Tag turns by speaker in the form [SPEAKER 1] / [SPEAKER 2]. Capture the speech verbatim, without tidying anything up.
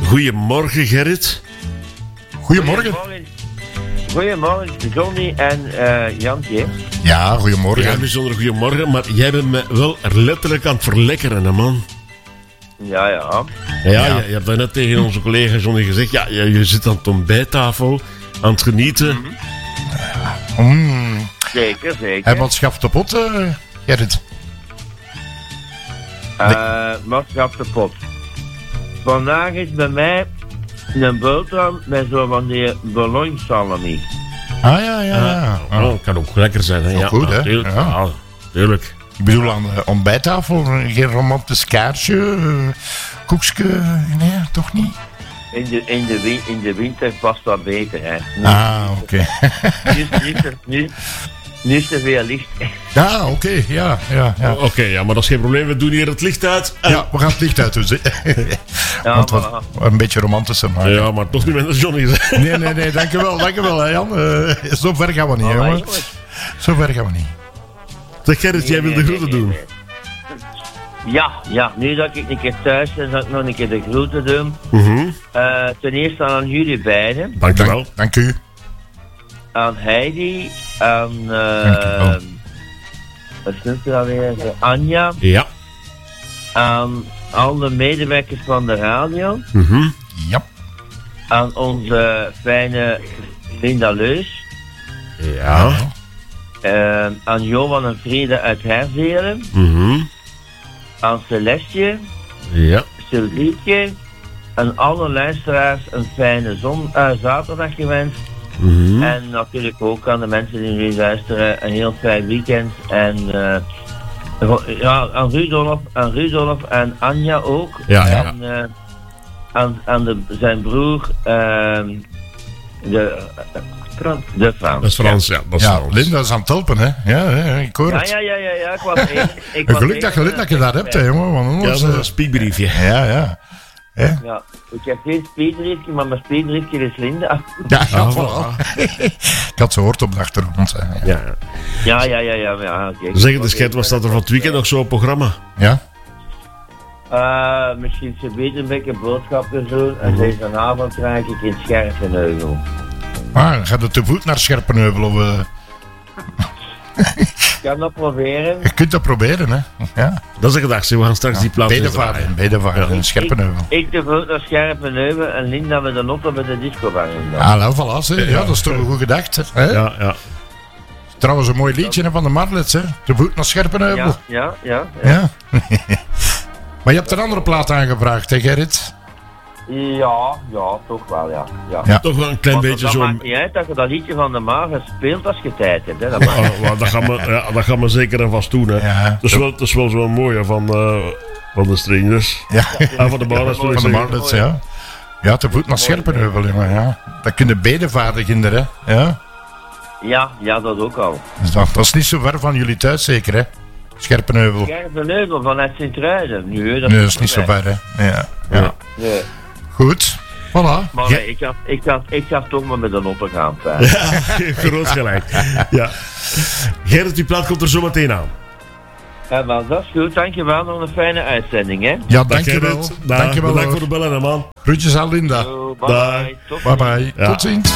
[SPEAKER 1] Goedemorgen, Gerrit.
[SPEAKER 2] Goedemorgen.
[SPEAKER 3] Goedemorgen, Goedemorgen Johnny en uh, Jantje.
[SPEAKER 2] Ja, goedemorgen.
[SPEAKER 1] Ja, bijzonder goedemorgen, maar jij bent me wel letterlijk aan het verlekkeren, hè, man.
[SPEAKER 3] Ja, ja.
[SPEAKER 1] Ja, ja.
[SPEAKER 2] Ja.
[SPEAKER 1] Je, je hebt daarnet tegen onze collega Johnny gezegd, ja, je, je zit aan de ontbijttafel aan het genieten.
[SPEAKER 2] Mm.
[SPEAKER 3] Zeker, zeker.
[SPEAKER 2] En wat schaft de pot, uh, Gerrit?
[SPEAKER 3] Uh, wat gaat de pot? Vandaag is bij mij een boterham met zo van die bouillon salami.
[SPEAKER 2] Ah, ja, ja, ja.
[SPEAKER 1] Ah, oh, kan ook lekker zijn, hè.
[SPEAKER 2] Ook
[SPEAKER 1] Ja,
[SPEAKER 2] goed, hè?
[SPEAKER 1] natuurlijk.
[SPEAKER 2] Ja.
[SPEAKER 1] Ja, tuurlijk.
[SPEAKER 2] Ik bedoel aan de ontbijttafel, geen romantisch kaartje, uh, koekske, nee, toch niet?
[SPEAKER 3] In de, in de, win- in de winter past dat beter, hè. Nu,
[SPEAKER 2] Ah, oké.
[SPEAKER 3] nu, is- nu, is er- nu, nu is er veel licht.
[SPEAKER 2] Ja, oké, okay, ja, ja, ja.
[SPEAKER 1] Oké, okay, ja, maar dat is geen probleem. We doen hier het licht uit. En...
[SPEAKER 2] Ja, we gaan het licht uit doen.
[SPEAKER 3] Ja,
[SPEAKER 2] Want wat,
[SPEAKER 3] voilà.
[SPEAKER 2] wat een beetje romantischer maken.
[SPEAKER 1] Ja, maar toch niet met de Johnny. Hè.
[SPEAKER 2] Nee, nee, nee, dankjewel, dankjewel, hè, Jan. Uh, zo ver gaan we niet,
[SPEAKER 3] Allee,
[SPEAKER 2] jongen.
[SPEAKER 3] jongens.
[SPEAKER 2] Zo ver gaan we niet.
[SPEAKER 1] Zeg, Gerrit, jij wil de
[SPEAKER 3] Nee,
[SPEAKER 1] groeten
[SPEAKER 3] nee,
[SPEAKER 1] doen.
[SPEAKER 3] nee, nee. Ja, ja, nu dat ik een keer thuis ben, zal ik nog een keer de groeten doen.
[SPEAKER 1] Mhm.
[SPEAKER 3] Uh, ten eerste aan jullie beiden.
[SPEAKER 1] Dankjewel.
[SPEAKER 2] Dank, dank u.
[SPEAKER 3] Aan Heidi, aan uh,
[SPEAKER 2] Dankjewel.
[SPEAKER 3] wat is het alweer? Anja,
[SPEAKER 1] Ja.
[SPEAKER 3] aan alle medewerkers van de radio,
[SPEAKER 1] Mhm.
[SPEAKER 2] Ja.
[SPEAKER 3] aan onze fijne Linda Leus,
[SPEAKER 1] Ja.
[SPEAKER 3] uh, aan Johan en Frieda uit Herzelen,
[SPEAKER 1] Mhm.
[SPEAKER 3] aan Celestje,
[SPEAKER 1] Ja.
[SPEAKER 3] Sylvietje en alle luisteraars een fijne zon, uh, zaterdag gewenst.
[SPEAKER 1] Mhm.
[SPEAKER 3] En natuurlijk ook aan de mensen die nu luisteren een heel fijn weekend. En uh, ja, aan Rudolf, aan Rudolf en Anja ook.
[SPEAKER 1] Ja, ja.
[SPEAKER 3] En uh, aan, aan de, zijn broer, uh, de, Frans. de Frans.
[SPEAKER 1] Dat is Frans, ja. Dat is
[SPEAKER 2] Ja,
[SPEAKER 1] Frans.
[SPEAKER 2] Linda is aan het helpen, hè. Ja, ja, ik hoor
[SPEAKER 3] Ja,
[SPEAKER 2] het.
[SPEAKER 3] ja, ja, ja, ja, ik was één. Ik
[SPEAKER 2] En
[SPEAKER 3] was
[SPEAKER 2] geluk dat je,
[SPEAKER 3] één-
[SPEAKER 2] dat je dat hebt, hè, jongen. Want
[SPEAKER 1] Ja,
[SPEAKER 2] anders,
[SPEAKER 1] dat is
[SPEAKER 2] eh,
[SPEAKER 1] een speakbriefje.
[SPEAKER 2] ja, ja. Hè?
[SPEAKER 3] Ja, ik heb geen speedriefje, maar mijn speedriefje is Linda.
[SPEAKER 2] Ja, ja,
[SPEAKER 1] Ah,
[SPEAKER 2] voilà. Ik had ze hoord op de achtergrond. Hè. Ja.
[SPEAKER 1] Ja.
[SPEAKER 3] Ja, ja, ja, ja, ja, oké.
[SPEAKER 1] Zeg, de scheid, wat staat er van het weekend nog zo op programma?
[SPEAKER 2] Ja?
[SPEAKER 3] Uh, misschien ze beter een beetje boodschappen doen. En deze avond krijg ik in Scherpenheuvel.
[SPEAKER 2] Ah, gaat het te voet naar Scherpenheuvel? Of, uh,
[SPEAKER 3] Ik kan dat proberen.
[SPEAKER 2] je kunt dat proberen, hè. Ja.
[SPEAKER 1] Dat is een gedachte. We gaan straks die plaats eens
[SPEAKER 2] Bedevaarden,
[SPEAKER 1] draaien.
[SPEAKER 2] Bedevaarden
[SPEAKER 1] Ja.
[SPEAKER 2] in Scherpenheuvel.
[SPEAKER 3] Ik te voet naar Scherpenheuvel en Linda met de lotto bij de discobar.
[SPEAKER 2] Ah, nou, voilà, hè. Ja, dat is toch een goed gedacht. Hè?
[SPEAKER 1] Ja, ja.
[SPEAKER 2] Trouwens, een mooi liedje hè, van de Marlets, hè. Te voet naar Scherpenheuvel.
[SPEAKER 3] Ja, ja, ja.
[SPEAKER 2] Ja. Maar je hebt een andere plaat aangevraagd, hè, Gerrit?
[SPEAKER 3] Ja, ja, toch wel, ja. ja.
[SPEAKER 2] Ja.
[SPEAKER 1] Toch wel een klein
[SPEAKER 3] Want
[SPEAKER 1] beetje
[SPEAKER 3] dat
[SPEAKER 1] zo...
[SPEAKER 3] maakt niet uit dat je dat liedje van de Magen speelt als je tijd hebt. Hè. Dat maakt
[SPEAKER 1] Ah, wel, dat, gaan we, ja, dat gaan we zeker en vast doen. Hè.
[SPEAKER 2] Ja.
[SPEAKER 1] Dat, is wel, dat is wel zo'n mooie van, eh, van de Strangers.
[SPEAKER 2] Ja,
[SPEAKER 1] Ah, van de Barnes wil ik
[SPEAKER 2] van de
[SPEAKER 1] zeggen.
[SPEAKER 2] Marlets, ja. Ja, te voet naar Scherpenheuvel, jongen, ja. Dat kunnen bedevaardigingen, hè. Ja.
[SPEAKER 3] ja, ja, dat ook al.
[SPEAKER 2] Dus dat, dat is niet zo ver van jullie thuis, zeker, hè? Scherpenheuvel.
[SPEAKER 3] Scherpenheuvel vanuit Sint-Truiden. Nee, dat
[SPEAKER 2] Nee, dat is niet zo ver, hè. Ja. Ja.
[SPEAKER 3] Nee.
[SPEAKER 2] Goed. Voilà.
[SPEAKER 3] Maar nee, ik ga, ik, ga, ik ga toch maar met de lotto gaan. Fijn.
[SPEAKER 1] Ja, groot gelijk. Ja. Gerrit, die plaat komt er zo meteen aan.
[SPEAKER 3] Ja, maar dat is goed. Dankjewel. Nog een fijne uitzending, hè.
[SPEAKER 2] Ja,
[SPEAKER 1] Dag,
[SPEAKER 2] dankjewel.
[SPEAKER 1] Gerrit. Dag,
[SPEAKER 2] Dankjewel.
[SPEAKER 1] Bedankt
[SPEAKER 2] hoor.
[SPEAKER 1] voor de bellen, hè, man.
[SPEAKER 2] Groetjes aan Linda.
[SPEAKER 3] Yo, bye
[SPEAKER 1] Dag.
[SPEAKER 3] bye. Tot
[SPEAKER 2] Bye bye.
[SPEAKER 1] Ja.
[SPEAKER 2] Tot ziens.